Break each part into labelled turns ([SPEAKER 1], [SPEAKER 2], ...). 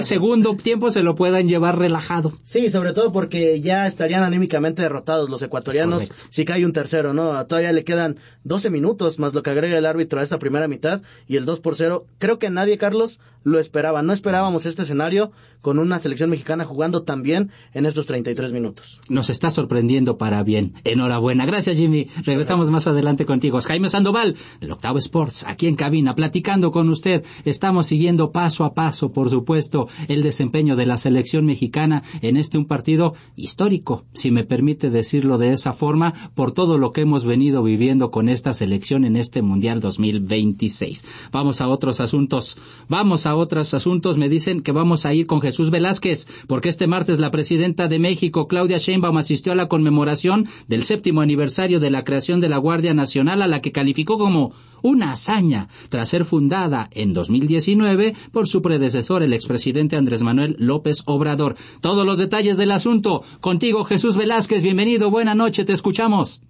[SPEAKER 1] segundo tiempo se lo puedan llevar relajado.
[SPEAKER 2] Sí, sobre todo porque ya estarían anímicamente derrotados los ecuatorianos si cae un tercero, ¿no? Todavía le quedan 12 minutos más lo que agrega el árbitro a esta primera mitad y el 2-0. Creo que nadie, Carlos, lo esperaba. No esperábamos este escenario con una selección mexicana jugando tan bien en estos 33 minutos.
[SPEAKER 1] Nos está sorprendiendo para bien. Enhorabuena. Gracias, Jimmy. Regresamos más adelante contigo. Jaime Sandoval, del Octavo Sports, aquí en cabina, platicando con usted. Estamos siguiendo paso a paso, por supuesto, el desempeño de la selección mexicana en un partido histórico, si me permite decirlo de esa forma, por todo lo que hemos venido viviendo con esta selección en este Mundial 2026. Vamos a otros asuntos. Me dicen que vamos a ir con Jesús Velázquez, porque este martes la presidenta de México, Claudia Sheinbaum, asistió a la conmemoración del 7º aniversario de la creación de la Guardia Nacional, a la que calificó como una hazaña, tras ser fundada en 2019 por su predecesor, el expresidente Andrés Manuel López Obrador. Todos los detalles del asunto, contigo, Jesús Velázquez. Bienvenido, buena noche, te escuchamos.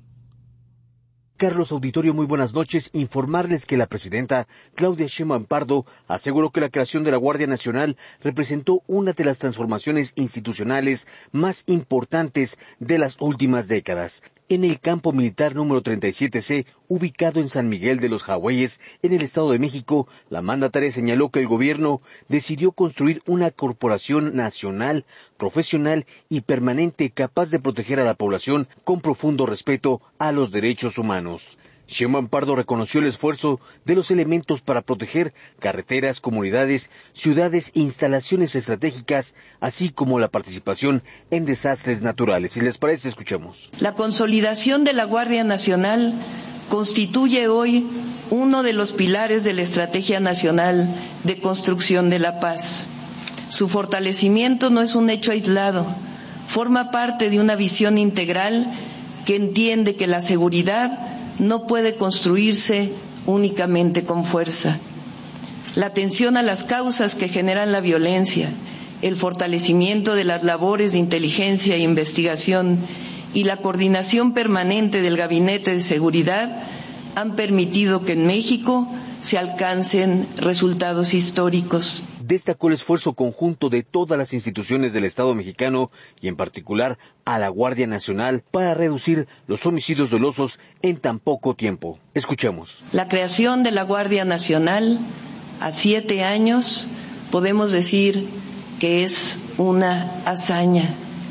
[SPEAKER 3] Carlos, auditorio, muy buenas noches. Informarles que la presidenta Claudia Sheinbaum Pardo aseguró que la creación de la Guardia Nacional representó una de las transformaciones institucionales más importantes de las últimas décadas. En el campo militar número 37C, ubicado en San Miguel de los Jagüeyes, en el Estado de México, la mandataria señaló que el gobierno decidió construir una corporación nacional, profesional y permanente capaz de proteger a la población con profundo respeto a los derechos humanos. Sheinbaum Pardo reconoció el esfuerzo de los elementos para proteger carreteras, comunidades, ciudades e instalaciones estratégicas, así como la participación en desastres naturales. Si les parece, escuchemos.
[SPEAKER 4] La consolidación de la Guardia Nacional constituye hoy uno de los pilares de la Estrategia Nacional de Construcción de la Paz. Su fortalecimiento no es un hecho aislado, forma parte de una visión integral que entiende que la seguridad no puede construirse únicamente con fuerza. La atención a las causas que generan la violencia, el fortalecimiento de las labores de inteligencia e investigación y la coordinación permanente del Gabinete de Seguridad han permitido que en México se alcancen resultados históricos.
[SPEAKER 3] Destacó el esfuerzo conjunto de todas las instituciones del Estado mexicano y en particular a la Guardia Nacional para reducir los homicidios dolosos en tan poco tiempo. Escuchemos.
[SPEAKER 4] La creación de la Guardia Nacional a 7 años podemos decir que es una hazaña.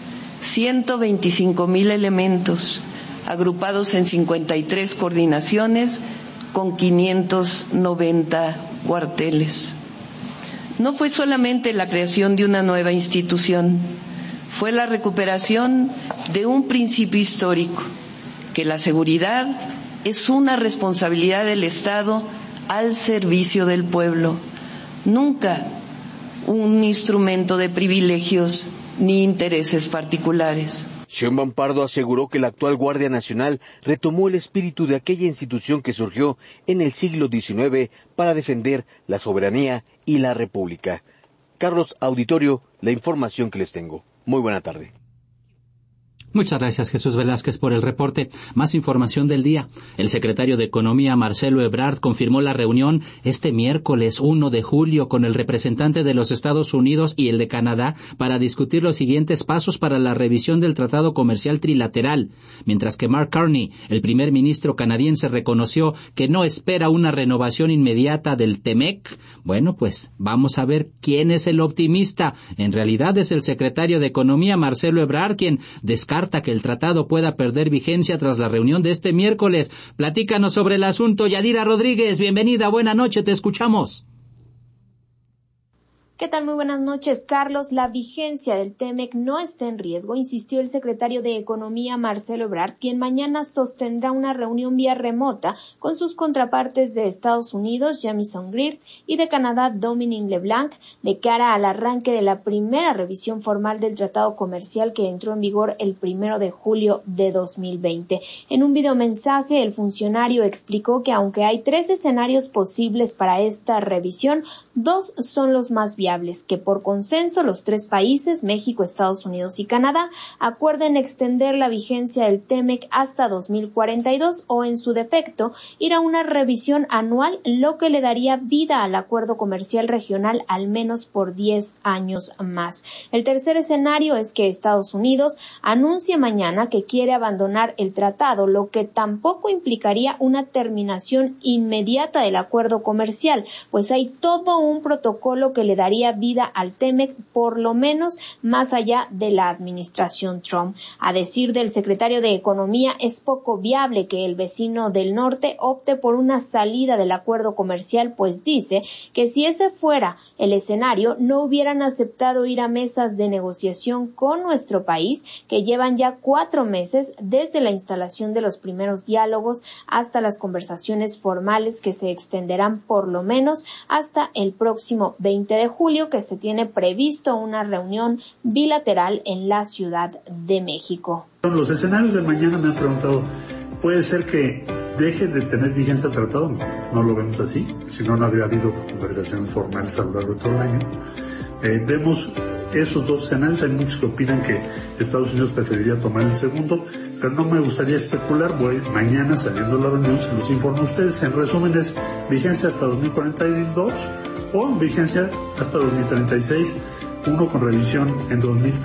[SPEAKER 4] 125,000 elementos agrupados en 53 coordinaciones con 590 cuarteles. No fue solamente la creación de una nueva institución, fue la recuperación de un principio histórico, que la seguridad es una responsabilidad del Estado al servicio del pueblo, nunca un instrumento de privilegios ni intereses particulares.
[SPEAKER 3] Sheinbaum Pardo aseguró que la actual Guardia Nacional retomó el espíritu de aquella institución que surgió en el siglo XIX para defender la soberanía y la república. Carlos, auditorio, la información que les tengo. Muy buena tarde.
[SPEAKER 1] Muchas gracias, Jesús Velázquez, por el reporte. Más información del día. El secretario de Economía, Marcelo Ebrard, confirmó la reunión este miércoles 1 de julio con el representante de los Estados Unidos y el de Canadá para discutir los siguientes pasos para la revisión del Tratado Comercial Trilateral, mientras que Mark Carney, el primer ministro canadiense, reconoció que no espera una renovación inmediata del TEMEC. Bueno, pues vamos a ver quién es el optimista. En realidad es el secretario de Economía, Marcelo Ebrard, quien descarta que el tratado pueda perder vigencia tras la reunión de este miércoles. Platícanos sobre el asunto, Yadira Rodríguez. Bienvenida, buena noche, te escuchamos.
[SPEAKER 5] ¿Qué tal? Muy buenas noches, Carlos. La vigencia del TEMEC no está en riesgo, insistió el secretario de Economía, Marcelo Ebrard, quien mañana sostendrá una reunión vía remota con sus contrapartes de Estados Unidos, Jamieson Greer, y de Canadá, Dominique LeBlanc, de cara al arranque de la primera revisión formal del tratado comercial que entró en vigor el 1 de julio de 2020. En un videomensaje, el funcionario explicó que aunque hay 3 escenarios posibles para esta revisión, 2 son los más viables. viables que por consenso los tres países, México, Estados Unidos y Canadá, acuerden extender la vigencia del TEMEC hasta 2042 o, en su defecto, ir a una revisión anual, lo que le daría vida al acuerdo comercial regional al menos por 10 años más. El tercer escenario es que Estados Unidos anuncie mañana que quiere abandonar el tratado, lo que tampoco implicaría una terminación inmediata del acuerdo comercial, pues hay todo un protocolo que le daría vida al TEMEC, por lo menos más allá de la administración Trump. A decir del secretario de Economía, es poco viable que el vecino del norte opte por una salida del acuerdo comercial, pues dice que si ese fuera el escenario, no hubieran aceptado ir a mesas de negociación con nuestro país, que llevan ya 4 meses desde la instalación de los primeros diálogos hasta las conversaciones formales que se extenderán por lo menos hasta el próximo 20 de julio, que se tiene previsto una reunión bilateral en la Ciudad de México.
[SPEAKER 6] Los escenarios de mañana me han preguntado, ¿puede ser que deje de tener vigencia el tratado? No lo vemos así, si no, no habría habido conversaciones formales a lo largo de todo el año. Vemos esos dos escenarios. Hay muchos que opinan que Estados Unidos preferiría tomar el segundo, pero no me gustaría especular. Mañana, saliendo de la reunión, se los informo a ustedes. En resumen, es vigencia hasta 2042 o vigencia hasta 2036, uno con revisión en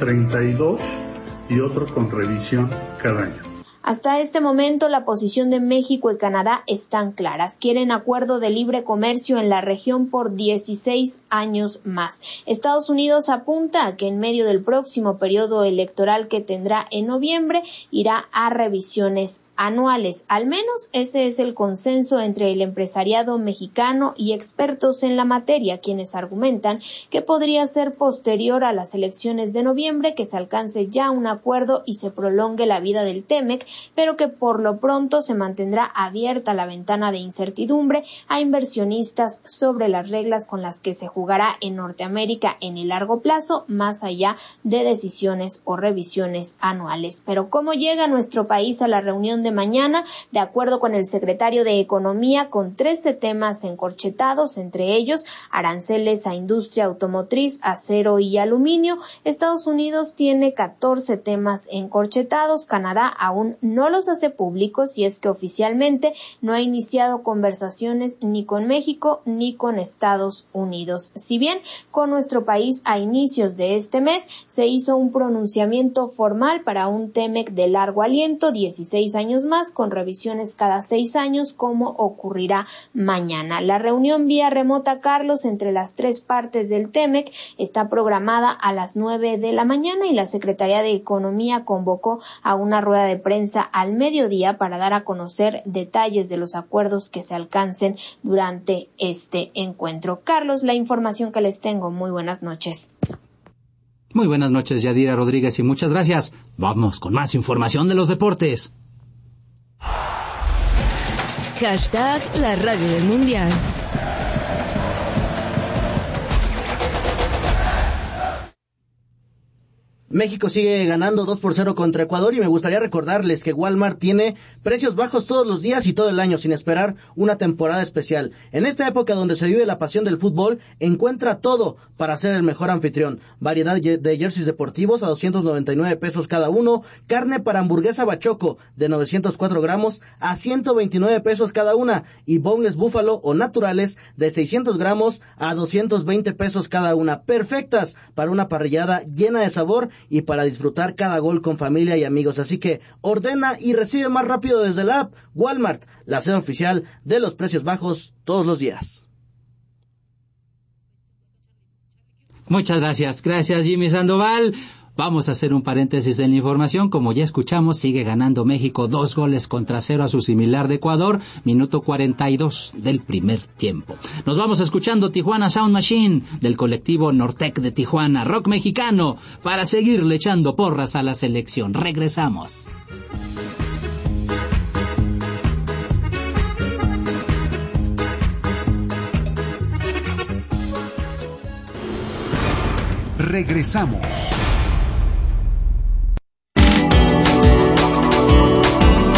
[SPEAKER 6] 2032 y otro con revisión cada año.
[SPEAKER 5] Hasta este momento, la posición de México y Canadá están claras. Quieren acuerdo de libre comercio en la región por 16 años más. Estados Unidos apunta a que en medio del próximo periodo electoral que tendrá en noviembre, irá a revisiones anuales. Al menos ese es el consenso entre el empresariado mexicano y expertos en la materia, quienes argumentan que podría ser posterior a las elecciones de noviembre que se alcance ya un acuerdo y se prolongue la vida del TEMEC, pero que por lo pronto se mantendrá abierta la ventana de incertidumbre a inversionistas sobre las reglas con las que se jugará en Norteamérica en el largo plazo, más allá de decisiones o revisiones anuales. Pero ¿cómo llega nuestro país a la reunión de mañana? De acuerdo con el secretario de Economía, con 13 temas encorchetados, entre ellos aranceles a industria automotriz, acero y aluminio. Estados Unidos tiene 14 temas encorchetados. Canadá aún no los hace públicos y es que oficialmente no ha iniciado conversaciones ni con México ni con Estados Unidos. Si bien con nuestro país a inicios de este mes se hizo un pronunciamiento formal para un TEMEC de largo aliento, 16 años más, con revisiones cada 6 años, como ocurrirá mañana. La reunión vía remota, Carlos, entre las tres partes del TEMEC está programada a las 9 de la mañana y la Secretaría de Economía convocó a una rueda de prensa al mediodía para dar a conocer detalles de los acuerdos que se alcancen durante este encuentro. Carlos, la información que les tengo. Muy buenas noches.
[SPEAKER 1] Muy buenas noches, Yadira Rodríguez, y muchas gracias. Vamos con más información de los deportes.
[SPEAKER 7] Hashtag la radio del mundial.
[SPEAKER 2] México sigue ganando 2-0 contra Ecuador y me gustaría recordarles que Walmart tiene precios bajos todos los días y todo el año sin esperar una temporada especial. En esta época donde se vive la pasión del fútbol, encuentra todo para ser el mejor anfitrión. Variedad de jerseys deportivos a 299 pesos cada uno, carne para hamburguesa bachoco de 904 gramos a 129 pesos cada una y boneless búfalo o naturales de 600 gramos a 220 pesos cada una. Perfectas para una parrillada llena de sabor y para disfrutar cada gol con familia y amigos. Así que ordena y recibe más rápido desde la app Walmart, la sede oficial de los precios bajos todos los días.
[SPEAKER 1] Muchas gracias. Gracias, Jimmy Sandoval. Vamos a hacer un paréntesis en la información. Como ya escuchamos, sigue ganando México 2-0 a su similar de Ecuador, minuto 42 del primer tiempo. Nos vamos escuchando Tijuana Sound Machine del colectivo Nortec de Tijuana, rock mexicano, para seguirle echando porras a la selección. Regresamos.
[SPEAKER 8] Regresamos.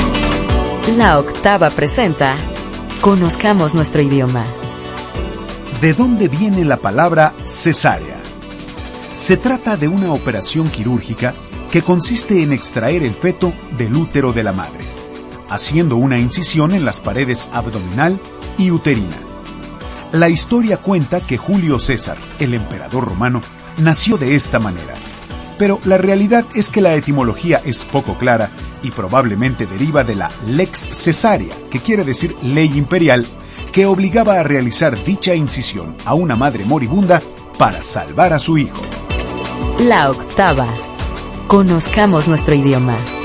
[SPEAKER 7] La Octava presenta Conozcamos nuestro idioma.
[SPEAKER 8] ¿De dónde viene la palabra cesárea? Se trata de una operación quirúrgica que consiste en extraer el feto del útero de la madre, haciendo una incisión en las paredes abdominal y uterina. La historia cuenta que Julio César, el emperador romano, nació de esta manera. Pero la realidad es que la etimología es poco clara y probablemente deriva de la lex cesárea, que quiere decir ley imperial, que obligaba a realizar dicha incisión a una madre moribunda para salvar a su hijo.
[SPEAKER 7] La octava. Conozcamos nuestro idioma.